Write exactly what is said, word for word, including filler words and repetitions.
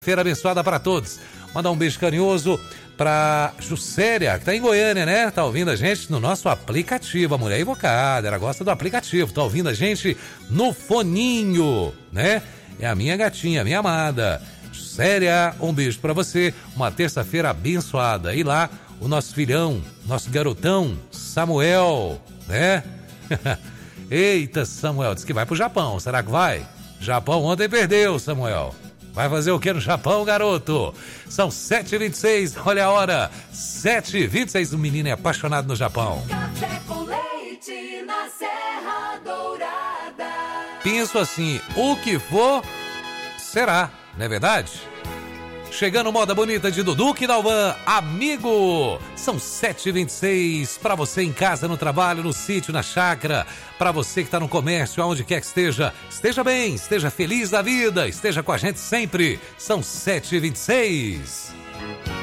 Feira abençoada para todos. Mandar um beijo carinhoso pra Juscelia, que tá em Goiânia, né? Tá ouvindo a gente no nosso aplicativo. A mulher é invocada, ela gosta do aplicativo. Tá ouvindo a gente no foninho, né? É a minha gatinha, minha amada. Juscelia, um beijo pra você. Uma terça-feira abençoada. E lá, o nosso filhão, nosso garotão, Samuel, né? Eita, Samuel, disse que vai pro Japão. Será que vai? Japão ontem perdeu, Samuel. Vai fazer o que no Japão, garoto? São sete e vinte e seis, olha a hora. sete e vinte e seis, o menino é apaixonado no Japão. Café com leite na Serra Dourada. Penso assim, o que for, será, não é verdade? Chegando moda bonita de Dudu Quinalvan, amigo. São sete e vinte e seis, para você em casa, no trabalho, no sítio, na chácara, para você que está no comércio, aonde quer que esteja. Esteja bem, esteja feliz da vida, esteja com a gente sempre. São sete e vinte e seis.